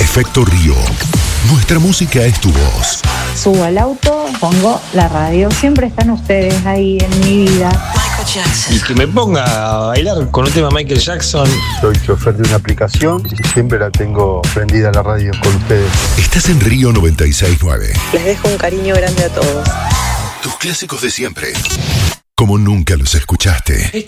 Efecto Río. Nuestra música es tu voz. Subo al auto, pongo la radio. Siempre están ustedes ahí en mi vida. Y que me ponga a bailar con un tema Michael Jackson. Soy chofer de una aplicación y siempre la tengo prendida la radio con ustedes. Estás en Río 96.9. Les dejo un cariño grande a todos. Tus clásicos de siempre, como nunca los escuchaste.